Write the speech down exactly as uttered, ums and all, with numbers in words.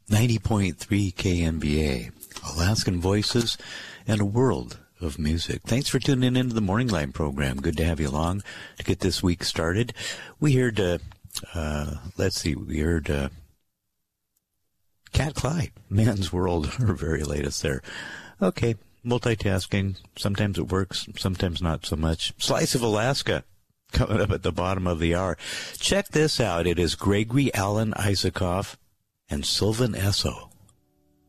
ninety point three K M B A, Alaskan Voices and a world of music. Thanks for tuning into the Morning Line program. Good to have you along to get this week started. We heard, uh, uh, let's see, we heard uh, Cat Clyde, Man's World, our very latest there. Okay, multitasking. Sometimes it works, sometimes not so much. Slice of Alaska, coming up at the bottom of the hour. Check this out. It is Gregory Alan Isakov and Sylvan Esso.